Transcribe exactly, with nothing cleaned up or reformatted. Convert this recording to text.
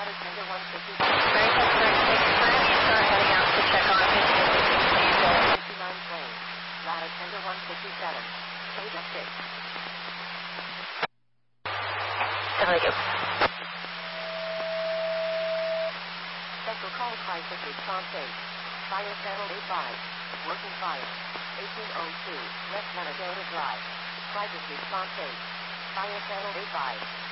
Ladder Tender one fifty-seven. Very good, sir. Take your time. You start heading out to check on fifty-nine plane. Ladder Tender one fifty-seven. Page update. Thank you. Central call crisis response eight. Fire channel eighty-five. Working fire. eighteen oh two. West Minnesota Drive. Crisis response eight. Fire channel eighty-five.